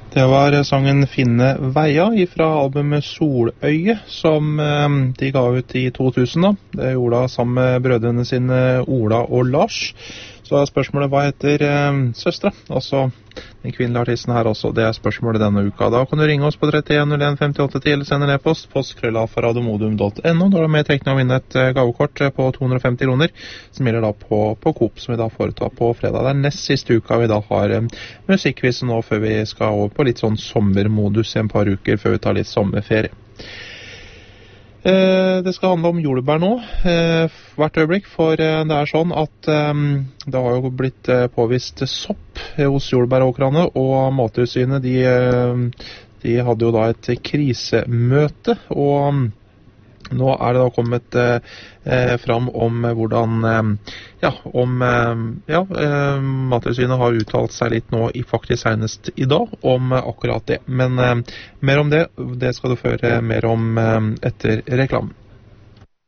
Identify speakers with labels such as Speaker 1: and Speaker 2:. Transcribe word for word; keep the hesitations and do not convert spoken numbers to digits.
Speaker 1: Det var sangen Finne Veia fra albumet Soløye, som eh, de ga ut i to tusen da. Det gjorde de sammen med brødrene sine Ola og Lars. Så er spørsmålet, hva heter eh, søstra? Altså den kvinnelige artisten her også, det er spørsmålet denne uka. Da kan du ringe oss på trettien null en femtiåtte ti eller sende en e-post, postkrølla for radiomodum punktum no. Da er det med trekning å vinne et eh, gavekort på to hundre og femti kroner, som gjelder da på, på Coop, som vi da foretar på fredag. Det er nest siste uka vi da har eh, musikkvisen nå, før vi skal over på litt sånn sommermodus i en par uker, før vi tar litt sommerferie. Eh, det skal handle om jordbær nå, eh, hvert øyeblikk, for eh, det er sånn at eh, det har jo blitt eh, påvist sopp hos jordbæråkrene, og Mattilsynet, de, eh, de hadde jo da et krisemøte, og nå er det da kommet eh, fram om hvordan, eh, ja, om, eh, ja, eh, Mattilsynet har uttalt seg litt nå, i faktisk senest i dag, om eh, akkurat det. Men eh, mer om det, det skal du føre mer om eh, etter reklamen.